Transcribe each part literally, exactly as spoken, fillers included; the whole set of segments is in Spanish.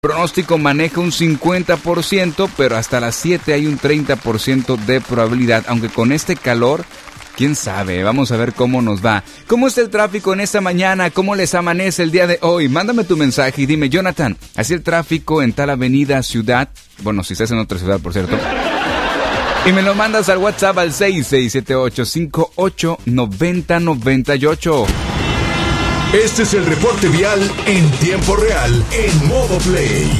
Pronóstico maneja un cincuenta por ciento, pero hasta las siete hay un treinta por ciento de probabilidad, aunque con este calor, quién sabe, vamos a ver cómo nos va. ¿Cómo está el tráfico en esta mañana? ¿Cómo les amanece el día de hoy? Mándame tu mensaje y dime, Jonathan, ¿así el tráfico en tal avenida, ciudad? Bueno, si estás en otra ciudad, por cierto. Y me lo mandas al WhatsApp al seis seis siete ocho cinco ocho nueve cero nueve ocho. Este es el reporte vial en tiempo real, en modo play.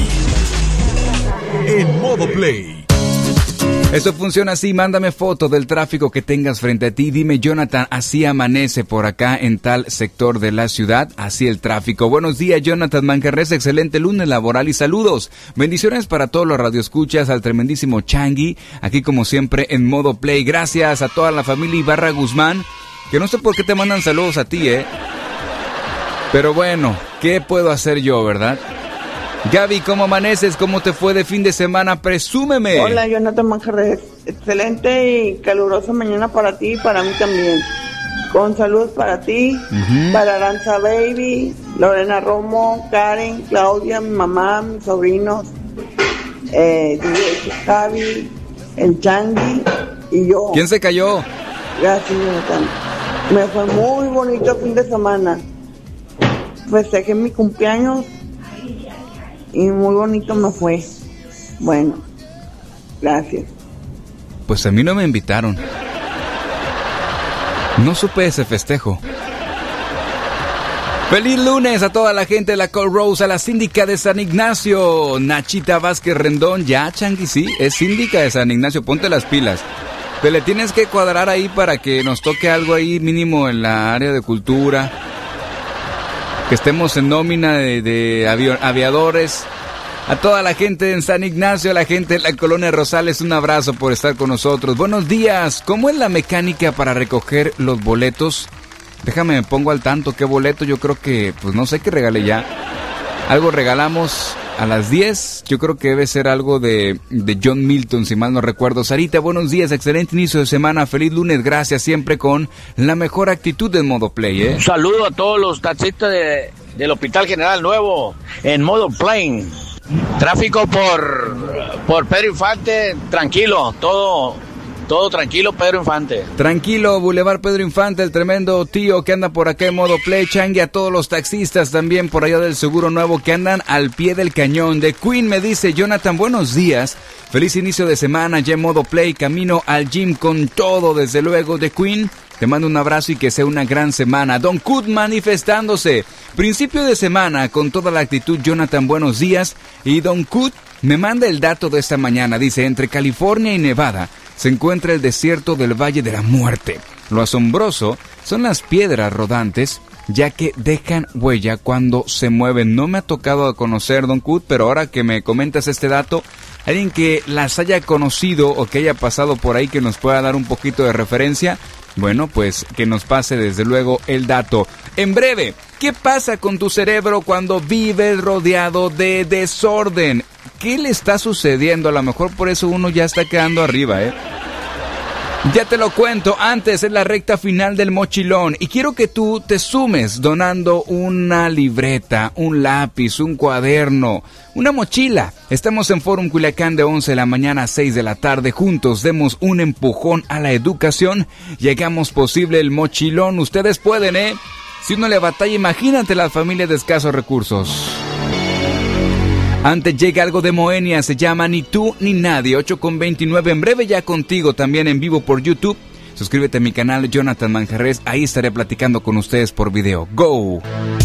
En modo play. Esto funciona así, mándame foto del tráfico que tengas frente a ti. Dime, Jonathan, así amanece por acá en tal sector de la ciudad, así el tráfico. Buenos días, Jonathan Manjarres, excelente lunes laboral y saludos. Bendiciones para todos los radioescuchas, al tremendísimo Changi, aquí como siempre en modo play. Gracias a toda la familia Ibarra Guzmán, que no sé por qué te mandan saludos a ti, eh. Pero bueno, ¿qué puedo hacer yo, verdad? Gaby, ¿cómo amaneces? ¿Cómo te fue de fin de semana? Presúmeme. Hola, Jonathan Manjarres. Excelente y calurosa mañana para ti y para mí también. Con salud para ti, uh-huh. Para Aranza Baby, Lorena Romo, Karen, Claudia, mi mamá, mis sobrinos, eh, Javi, el Changi y yo. ¿Quién se cayó? Gracias, Jonathan. Me fue muy bonito el fin de semana. Festejé mi cumpleaños y muy bonito me fue. Bueno, gracias. Pues a mí no me invitaron. No supe ese festejo. ¡Feliz lunes a toda la gente de la Call Rose, a la síndica de San Ignacio, Nachita Vázquez Rendón! Ya, Changi, sí, es síndica de San Ignacio, ponte las pilas. Te le tienes que cuadrar ahí para que nos toque algo ahí mínimo en la área de cultura. Que estemos en nómina de, de avi- aviadores. A toda la gente en San Ignacio, a la gente de la Colonia Rosales, un abrazo por estar con nosotros. Buenos días, ¿cómo es la mecánica para recoger los boletos? Déjame, me pongo al tanto, ¿qué boleto? Yo creo que, pues no sé qué regale ya. Algo regalamos a las diez, yo creo que debe ser algo de, de John Milton, si mal no recuerdo. Sarita, buenos días, excelente inicio de semana, feliz lunes, gracias, siempre con la mejor actitud en modo play, ¿eh? Un saludo a todos los taxistas de, del Hospital General Nuevo, en modo play. Tráfico por, por Pedro Infante, tranquilo, todo... Todo tranquilo, Pedro Infante. Tranquilo, Boulevard Pedro Infante, el tremendo tío que anda por acá en modo play. Changi, a todos los taxistas también por allá del Seguro Nuevo que andan al pie del cañón. De Queen me dice, Jonathan, buenos días. Feliz inicio de semana, ya en modo play, camino al gym con todo, desde luego. De Queen, te mando un abrazo y que sea una gran semana. Don Cut manifestándose. Principio de semana con toda la actitud, Jonathan, buenos días. Y Don Cut me manda el dato de esta mañana. Dice, entre California y Nevada se encuentra el desierto del Valle de la Muerte. Lo asombroso son las piedras rodantes, ya que dejan huella cuando se mueven. No me ha tocado conocer, Don Cut, pero ahora que me comentas este dato, alguien que las haya conocido o que haya pasado por ahí que nos pueda dar un poquito de referencia, bueno, pues que nos pase desde luego el dato. En breve, ¿qué pasa con tu cerebro cuando vives rodeado de desorden? ¿Qué le está sucediendo? A lo mejor por eso uno ya está quedando arriba, ¿eh? Ya te lo cuento, antes es la recta final del mochilón y quiero que tú te sumes donando una libreta, un lápiz, un cuaderno, una mochila. Estamos en Forum Culiacán de once de la mañana a seis de la tarde. Juntos demos un empujón a la educación y hagamos posible el mochilón. Ustedes pueden, ¿eh? Si uno le batalla, imagínate las familias de escasos recursos. Antes llega algo de Moenia, se llama Ni tú ni nadie, ocho con veintinueve. En breve ya contigo, también en vivo por YouTube. Suscríbete a mi canal Jonathan Manjarres, ahí estaré platicando con ustedes por video. ¡Go!